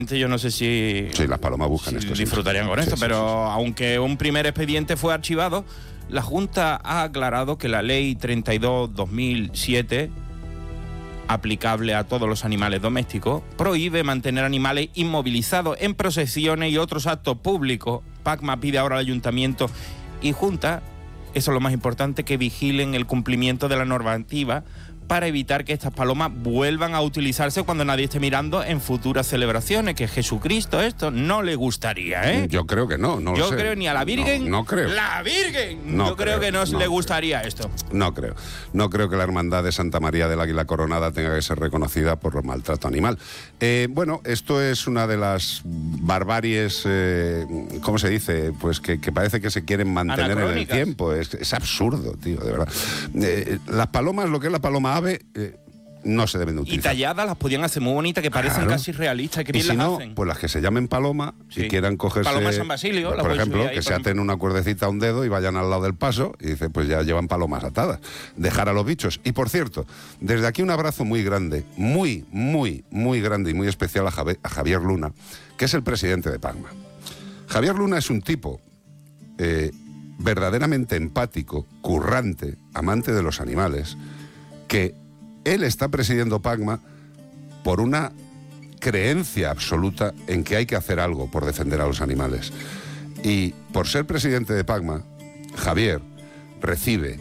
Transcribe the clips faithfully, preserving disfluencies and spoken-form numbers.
Yo no sé si, sí, las palomas buscan si esto. disfrutarían con sí, esto, sí, pero sí, sí. aunque un primer expediente fue archivado, la Junta ha aclarado que la ley treinta y dos barra dos mil siete, aplicable a todos los animales domésticos, prohíbe mantener animales inmovilizados en procesiones y otros actos públicos. Pacma pide ahora al Ayuntamiento y Junta, eso es lo más importante, que vigilen el cumplimiento de la normativa para evitar que estas palomas vuelvan a utilizarse cuando nadie esté mirando en futuras celebraciones, que Jesucristo esto no le gustaría, ¿eh? Yo creo que no, no Yo lo sé. creo ni a la Virgen. No, no creo. ¡La Virgen! No Yo creo, creo, que no, no le gustaría creo. esto. No creo. No creo que la Hermandad de Santa María del Águila Coronada tenga que ser reconocida por el maltrato animal. Eh, bueno, esto es una de las barbaries, eh, ¿cómo se dice? Pues que, que parece que se quieren mantener en el tiempo. Es, es absurdo, tío, de verdad. Eh, las palomas, lo que es la paloma ave... Eh, no se deben de utilizar. Y talladas las podían hacer muy bonitas, que parecen claro. casi realistas, que y bien si las no, hacen. pues las que se llamen paloma sí. y quieran cogerse... Paloma San Basilio. Pues, la por ejemplo, ahí, que por se aten una cuerdecita a un dedo y vayan al lado del paso y dice, pues ya llevan palomas atadas. Dejar a los bichos. Y por cierto, desde aquí un abrazo muy grande, muy, muy, muy grande y muy especial a Javier, a Javier Luna, que es el presidente de Pacma. Javier Luna es un tipo eh, verdaderamente empático, currante, amante de los animales, que él está presidiendo Pacma por una creencia absoluta en que hay que hacer algo por defender a los animales. Y por ser presidente de Pacma, Javier recibe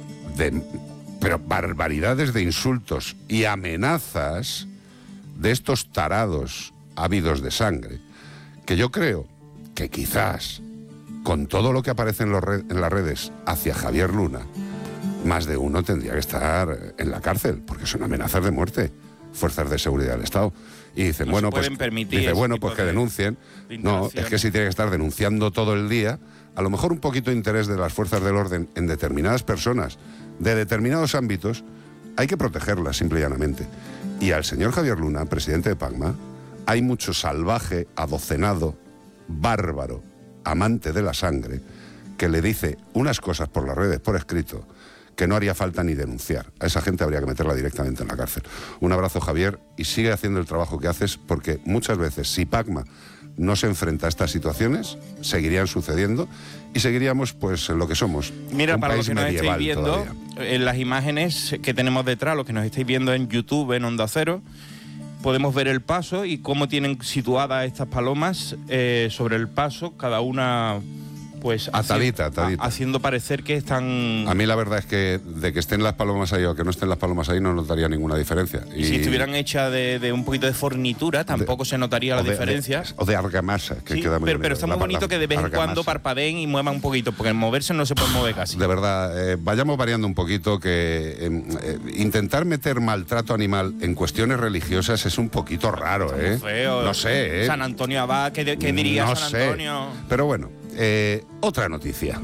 de, pero barbaridades de insultos y amenazas de estos tarados ávidos de sangre, que yo creo que quizás, con todo lo que aparece en, los red, en las redes hacia Javier Luna, más de uno tendría que estar en la cárcel, porque son amenazas de muerte, fuerzas de seguridad del Estado. Y dicen, no bueno, pues, dice, bueno, pues que denuncien. De no, es que si tiene que estar denunciando todo el día, a lo mejor un poquito de interés de las fuerzas del orden en determinadas personas, de determinados ámbitos, hay que protegerlas, simple y llanamente. Y al señor Javier Luna, presidente de Pacma, hay mucho salvaje, adocenado, bárbaro, amante de la sangre, que le dice unas cosas por las redes, por escrito, que no haría falta ni denunciar. A esa gente habría que meterla directamente en la cárcel. Un abrazo, Javier, y sigue haciendo el trabajo que haces, porque muchas veces, si Pacma no se enfrenta a estas situaciones, seguirían sucediendo y seguiríamos pues en lo que somos. Mira, un para país los que nos estáis viendo, todavía. En las imágenes que tenemos detrás, los que nos estáis viendo en YouTube, en Onda Cero, podemos ver el paso y cómo tienen situadas estas palomas eh, sobre el paso, cada una... pues atadita, atadita. haciendo parecer que están... A mí la verdad es que de que estén las palomas ahí o que no estén las palomas ahí no notaría ninguna diferencia. Y, y si estuvieran hechas de, de un poquito de fornitura, tampoco de, se notaría la de, diferencia. De, o de argamasa, que sí, queda muy pero, bonito. pero está muy la, bonito la, que de vez en argamasa. cuando parpadeen y muevan un poquito, porque en moverse no se puede mover casi. De verdad, eh, vayamos variando un poquito, que eh, eh, intentar meter maltrato animal en cuestiones religiosas es un poquito raro, ¿eh? Feo. No sé, ¿eh? San Antonio Abad, ¿qué, qué diría no San sé. Antonio? Pero bueno, eh, otra noticia.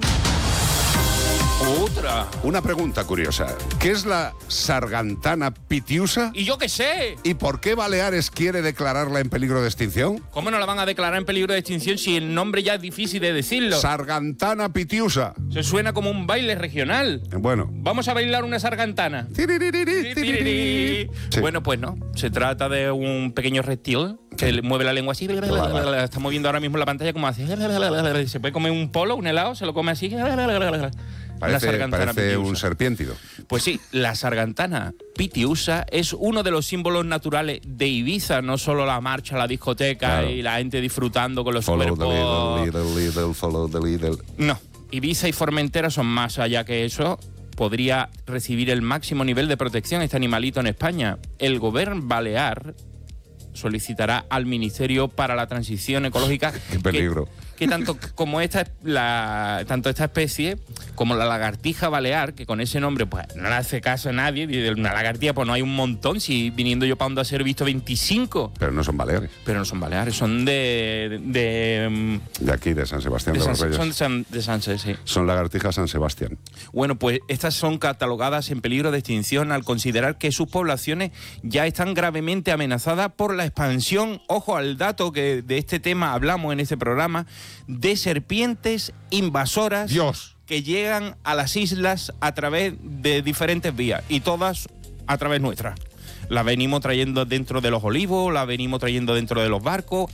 Otra. Una pregunta curiosa. ¿Qué es la sargantana pitiusa? ¿Y yo qué sé? ¿Y por qué Baleares quiere declararla en peligro de extinción? ¿Cómo no la van a declarar en peligro de extinción si el nombre ya es difícil de decirlo? Sargantana pitiusa. Se suena como un baile regional. Bueno. Vamos a bailar una sargantana. Tiririri, tiririri. Sí. Bueno, pues no. Se trata de un pequeño reptil que sí. mueve la lengua así. Estamos viendo ahora mismo en la pantalla como hace. Se puede comer un polo, un helado, se lo come así. Parece, parece un serpiéntido. Pues sí, la sargantana pitiusa es uno de los símbolos naturales de Ibiza, no solo la marcha, la discoteca claro. y la gente disfrutando con los follow cuerpos. The little, little, little, follow the little. No, Ibiza y Formentera son más allá que eso. Podría recibir el máximo nivel de protección este animalito en España. El gobierno balear solicitará al Ministerio para la Transición Ecológica Qué peligro. Que, que tanto como esta la, tanto esta especie como la lagartija balear, que con ese nombre pues no le hace caso a nadie, de una lagartija pues no hay un montón, si viniendo yo para Onda Cero he visto veinticinco. Pero no son baleares. Pero no son baleares, son de... De, de aquí, de San Sebastián de, de los San, Reyes. Son de San, de Sánchez, sí. Son lagartijas San Sebastián. Bueno, pues estas son catalogadas en peligro de extinción al considerar que sus poblaciones ya están gravemente amenazadas por la expansión, ojo al dato que de este tema hablamos en este programa, de serpientes invasoras Dios. que llegan a las islas a través de diferentes vías y todas a través nuestra. La venimos trayendo dentro de los olivos, la venimos trayendo dentro de los barcos